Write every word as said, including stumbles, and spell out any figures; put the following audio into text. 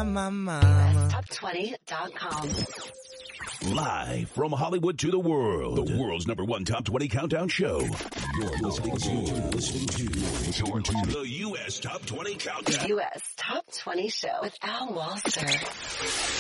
my, my, my. U S top twenty dot com. Live from Hollywood to the world, the world's number one top twenty countdown show. You're listening to, listening to, you're listening to the U S Top twenty Countdown. U S Top twenty Show with Al Walser.